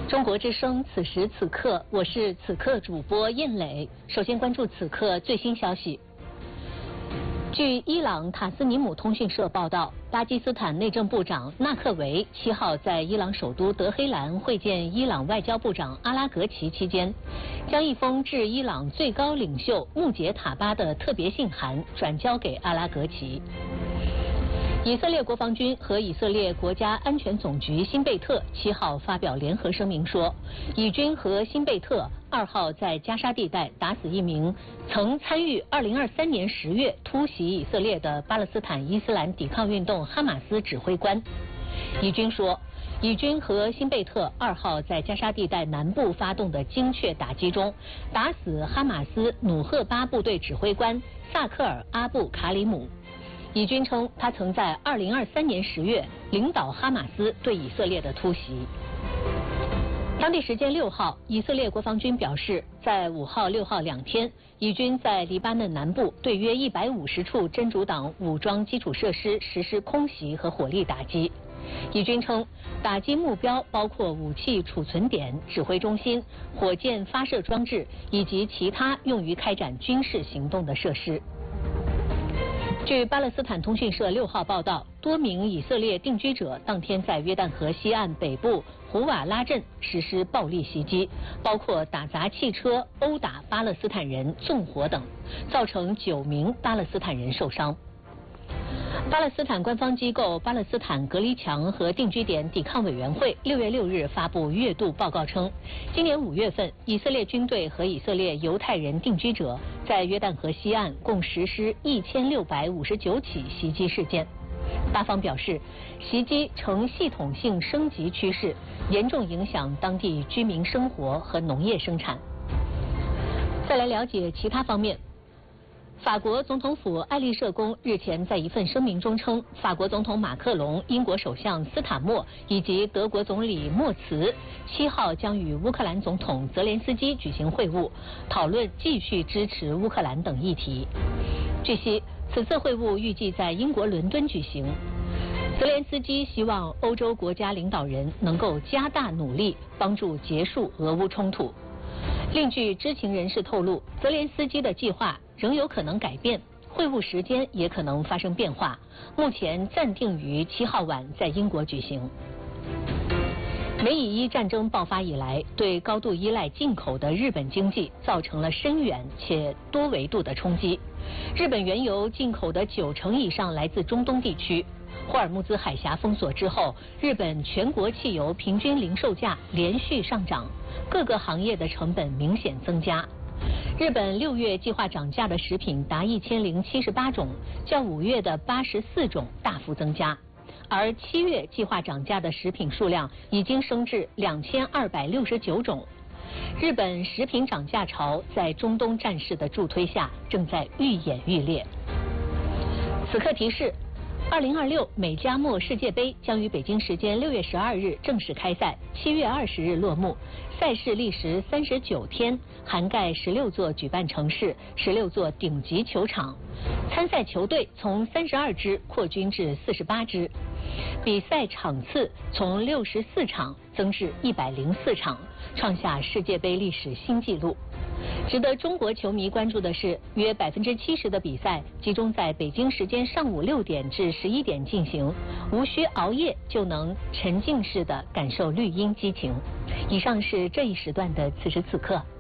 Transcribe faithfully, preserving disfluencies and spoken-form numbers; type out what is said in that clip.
中国之声，此时此刻，我是此刻主播印磊。首先关注此刻最新消息。据伊朗塔斯尼姆通讯社报道，巴基斯坦内政部长纳克维七号在伊朗首都德黑兰会见伊朗外交部长阿拉格齐期间，将一封致伊朗最高领袖穆杰塔巴的特别信函转交给阿拉格齐。以色列国防军和以色列国家安全总局辛贝特七号发表联合声明说，以军和辛贝特二号在加沙地带打死一名曾参与二零二三年十月突袭以色列的巴勒斯坦伊斯兰抵抗运动哈马斯指挥官。以军说，以军和辛贝特二号在加沙地带南部发动的精确打击中，打死哈马斯努赫巴部队指挥官萨克尔阿布卡里姆。以军称，他曾在二零二三年十月领导哈马斯对以色列的突袭。当地时间六号，以色列国防军表示，在五号、六号两天，以军在黎巴嫩南部对约一百五十处真主党武装基础设施实施空袭和火力打击。以军称，打击目标包括武器储存点、指挥中心、火箭发射装置以及其他用于开展军事行动的设施。据巴勒斯坦通讯社六号报道，多名以色列定居者当天在约旦河西岸北部胡瓦拉镇实施暴力袭击，包括打砸汽车、殴打巴勒斯坦人、纵火等，造成九名巴勒斯坦人受伤。巴勒斯坦官方机构巴勒斯坦隔离墙和定居点抵抗委员会六月六日发布月度报告称，今年五月份，以色列军队和以色列犹太人定居者在约旦河西岸共实施一千六百五十九起袭击事件。巴方表示，袭击呈系统性升级趋势，严重影响当地居民生活和农业生产。再来了解其他方面。法国总统府爱丽舍宫日前在一份声明中称，法国总统马克龙、英国首相斯塔默以及德国总理默茨七号将与乌克兰总统泽连斯基举行会晤，讨论继续支持乌克兰等议题。据悉，此次会晤预计在英国伦敦举行。泽连斯基希望欧洲国家领导人能够加大努力，帮助结束俄乌冲突。另据知情人士透露，泽连斯基的计划仍有可能改变，会晤时间也可能发生变化，目前暂定于七号晚在英国举行。美以伊战争爆发以来，对高度依赖进口的日本经济造成了深远且多维度的冲击。日本原油进口的九成以上来自中东地区。霍尔木兹海峡封锁之后，日本全国汽油平均零售价连续上涨，各个行业的成本明显增加。日本六月计划涨价的食品达一千零七十八种，较五月的八十四种大幅增加，而七月计划涨价的食品数量已经升至两千二百六十九种。日本食品涨价潮在中东战事的助推下，正在愈演愈烈。此刻提示。二零二六美加墨世界杯将于北京时间六月十二日正式开赛，七月二十日落幕。赛事历时三十九天，涵盖十六座举办城市、十六座顶级球场。参赛球队从三十二支扩军至四十八支，比赛场次从六十四场增至一百零四场，创下世界杯历史新纪录。值得中国球迷关注的是，约百分之七十的比赛集中在北京时间上午六点至十一点进行，无需熬夜就能沉浸式的感受绿茵激情。以上是这一时段的此时此刻。